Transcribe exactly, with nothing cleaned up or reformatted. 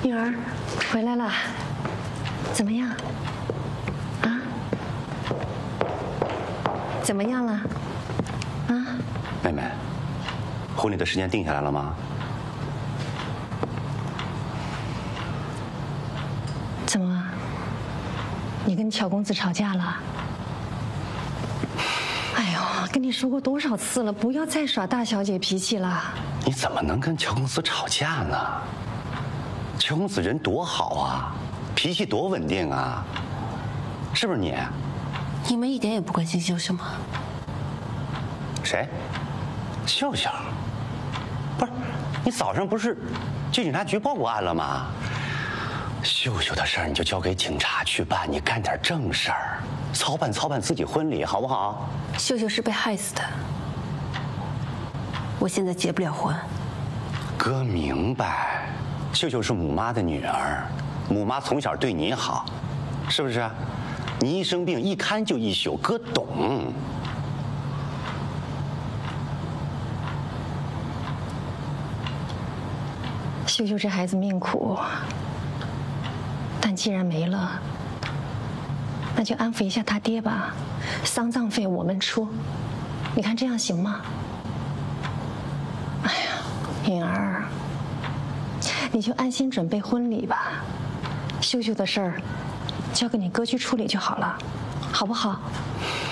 女儿，回来了，怎么样？啊？怎么样了？啊？ 妹妹，婚礼的时间定下来了吗？ 怎么？你跟乔公子吵架了？哎呦，跟你说过多少次了，不要再耍大小姐脾气了。 你怎么能跟乔公子吵架呢？乔公子人多好啊，脾气多稳定啊，是不是你？ 你们一点也不关心秀秀吗？ 谁？秀秀？不是，你早上不是去警察局报过案了吗？秀秀的事儿你就交给警察去办，你干点正事儿，操办操办自己婚礼，好不好？ 秀秀是被害死的，我现在结不了婚。 哥明白，秀秀是母妈的女儿，母妈从小对你好，是不是？你一生病一看就一宿，哥懂。 秀秀这孩子命苦，但既然没了，那就安抚一下他爹吧，丧葬费我们出，你看这样行吗？哎呀，允儿，你就安心准备婚礼吧，秀秀的事儿交给你哥去处理就好了，好不好？